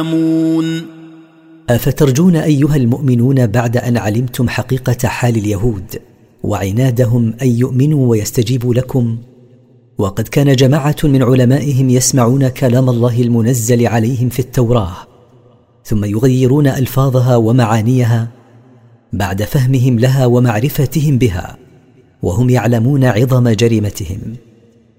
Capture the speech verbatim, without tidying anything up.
أفترجون أيها المؤمنون بعد أن علمتم حقيقة حال اليهود وعنادهم أن يؤمنوا ويستجيبوا لكم، وقد كان جماعة من علمائهم يسمعون كلام الله المنزل عليهم في التوراة ثم يغيرون ألفاظها ومعانيها بعد فهمهم لها ومعرفتهم بها وهم يعلمون عظم جريمتهم.